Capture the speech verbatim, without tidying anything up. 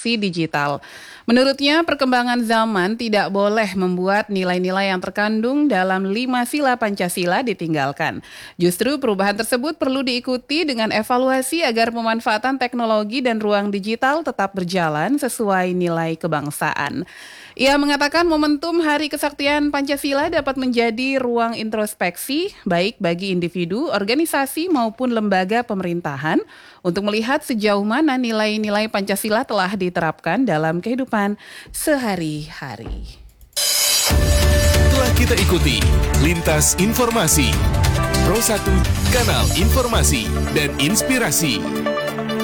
transaksi digital. Menurutnya, perkembangan zaman tidak boleh membuat nilai-nilai yang terkandung dalam lima sila Pancasila ditinggalkan. Justru perubahan tersebut perlu diikuti dengan evaluasi agar pemanfaatan teknologi dan ruang digital tetap berjalan sesuai nilai kebangsaan. Ia mengatakan momentum Hari Kesaktian Pancasila dapat menjadi ruang introspeksi baik bagi individu, organisasi maupun lembaga pemerintahan untuk melihat sejauh mana nilai-nilai Pancasila telah diterapkan dalam kehidupan sehari-hari. Telah kita ikuti Lintas Informasi Pro satu, Kanal Informasi dan Inspirasi.